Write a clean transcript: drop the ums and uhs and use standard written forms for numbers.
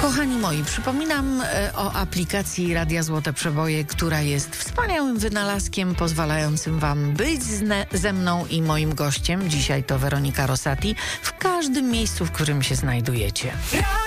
Kochani moi, przypominam o aplikacji Radia Złote Przeboje, która jest wspaniałym wynalazkiem pozwalającym wam być ze mną i moim gościem. Dzisiaj to Weronika Rosati w każdym miejscu, w którym się znajdujecie.